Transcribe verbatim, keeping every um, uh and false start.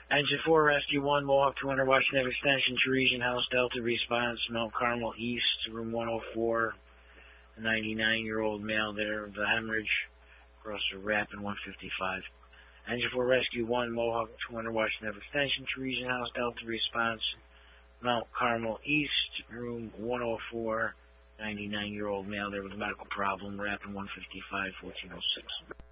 Engine four, Rescue one, Mohawk two hundred, Washington Extension, Teresian House, Delta response, Mount Carmel East, room one oh four, a ninety-nine-year-old male there, the hemorrhage, across the Rapid one fifty-five. Engine four, Rescue one, Mohawk two hundred, Washington Extension, Teresian House, Delta response, Mount Carmel East, room one oh four, ninety-nine-year-old male there with a medical problem, Rapid one fifty-five, fourteen oh six.